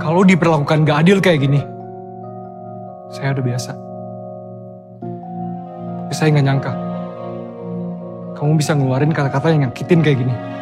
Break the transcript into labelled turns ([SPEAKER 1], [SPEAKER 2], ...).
[SPEAKER 1] Kalau diperlakukan gak adil kayak gini, saya udah biasa. Tapi saya gak nyangka, kamu bisa ngeluarin kata-kata yang nyakitin kayak gini.